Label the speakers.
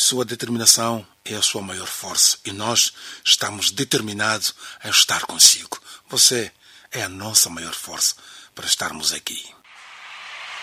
Speaker 1: sua determinação é a sua maior força e nós estamos determinados a estar consigo. Você é a nossa maior força para estarmos aqui.